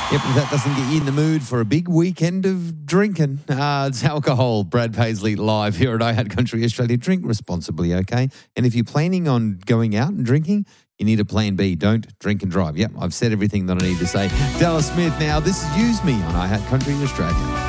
Yep, if that doesn't get you in the mood for a big weekend of drinking, it's alcohol. Brad Paisley live here at iHeart Country Australia. Drink responsibly, okay? And if you're planning on going out and drinking, you need a plan B. Don't drink and drive. Yep, I've said everything that I need to say. Dallas Smith now. This is Use Me on iHeart Country Australia.